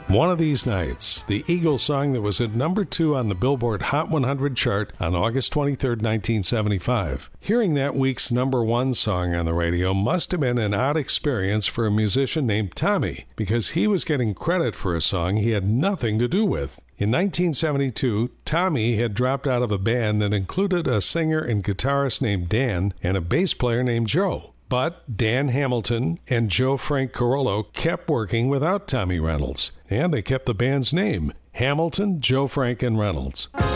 One of These Nights, the Eagles song that was at number 2 on the Billboard Hot 100 chart on August 23, 1975. Hearing that week's number 1 song on the radio must have been an odd experience for a musician named Tommy, because he was getting credit for a song he had nothing to do with. In 1972, Tommy had dropped out of a band that included a singer and guitarist named Dan and a bass player named Joe. But Dan Hamilton and Joe Frank Carollo kept working without Tommy Reynolds, and they kept the band's name, Hamilton, Joe Frank, and Reynolds.